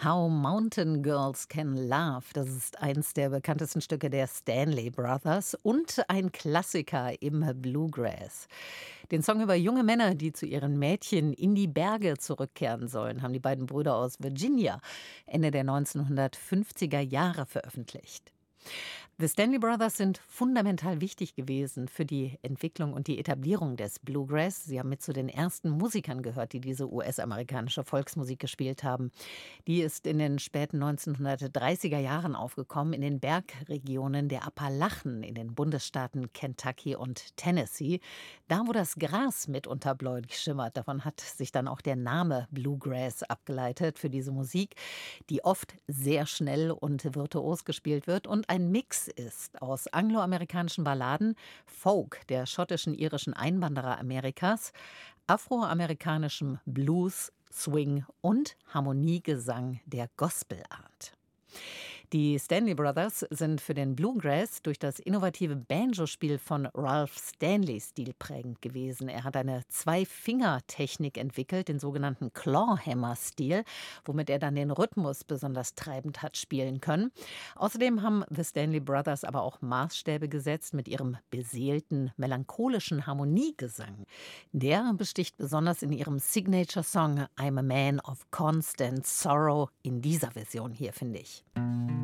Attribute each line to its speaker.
Speaker 1: How Mountain Girls Can Love. Das ist eins der bekanntesten Stücke der Stanley Brothers und ein Klassiker im Bluegrass. Den Song über junge Männer, die zu ihren Mädchen in die Berge zurückkehren sollen, haben die beiden Brüder aus Virginia Ende der 1950er Jahre veröffentlicht. The Stanley Brothers sind fundamental wichtig gewesen für die Entwicklung und die Etablierung des Bluegrass. Sie haben mit zu den ersten Musikern gehört, die diese US-amerikanische Volksmusik gespielt haben. Die ist in den späten 1930er Jahren aufgekommen in den Bergregionen der Appalachen in den Bundesstaaten Kentucky und Tennessee. Da, wo das Gras mitunter bläulich schimmert. Davon hat sich dann auch der Name Bluegrass abgeleitet für diese Musik, die oft sehr schnell und virtuos gespielt wird und ein Mix ist aus angloamerikanischen Balladen, Folk der schottischen, irischen Einwanderer Amerikas, afroamerikanischem Blues, Swing und Harmoniegesang der Gospelart. Die Stanley Brothers sind für den Bluegrass durch das innovative Banjospiel von Ralph Stanley stilprägend gewesen. Er hat eine Zwei-Finger-Technik entwickelt, den sogenannten Clawhammer-Stil, womit er dann den Rhythmus besonders treibend hat spielen können. Außerdem haben The Stanley Brothers aber auch Maßstäbe gesetzt mit ihrem beseelten, melancholischen Harmoniegesang. Der besticht besonders in ihrem Signature-Song I'm a Man of Constant Sorrow in dieser Version hier, finde ich.